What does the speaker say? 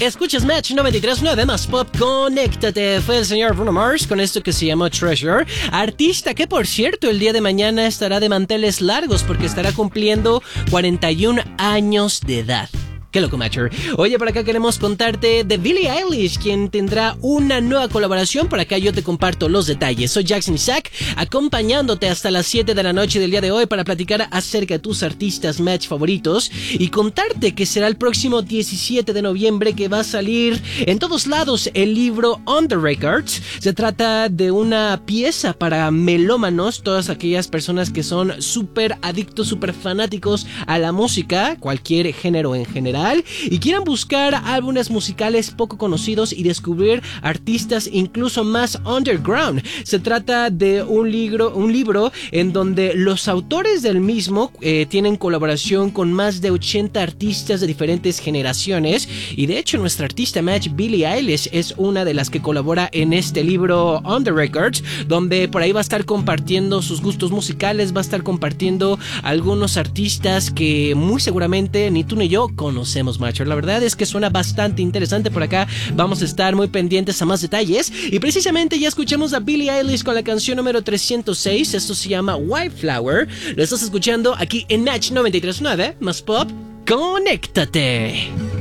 Escuchas Match 93.9 más Pop, conéctate. Fue el señor Bruno Mars con esto que se llamó Treasure. Artista que, por cierto, el día de mañana estará de manteles largos porque estará cumpliendo 41 años de edad. ¡Qué loco, Matcher! Oye, por acá queremos contarte de Billie Eilish, quien tendrá una nueva colaboración. Por acá yo te comparto los detalles. Soy Jackson Isaac, acompañándote hasta las 7 de la noche del día de hoy para platicar acerca de tus artistas Match favoritos y contarte que será el próximo 17 de noviembre que va a salir en todos lados el libro On The Records. Se trata de una pieza para melómanos, todas aquellas personas que son súper adictos, súper fanáticos a la música, cualquier género en general, y quieran buscar álbumes musicales poco conocidos y descubrir artistas incluso más underground. Se trata de un libro en donde los autores del mismo tienen colaboración con más de 80 artistas de diferentes generaciones, y de hecho nuestra artista Match, Billie Eilish, es una de las que colabora en este libro On The Records, donde por ahí va a estar compartiendo sus gustos musicales, va a estar compartiendo algunos artistas que muy seguramente ni tú ni yo conocemos, Matcher. La verdad es que suena bastante interesante. Por acá vamos a estar muy pendientes a más detalles, y precisamente ya escuchamos a Billie Eilish con la canción número 306. Esto se llama White Flower. Lo estás escuchando aquí en Match 93.9 más Pop. ¡Conéctate!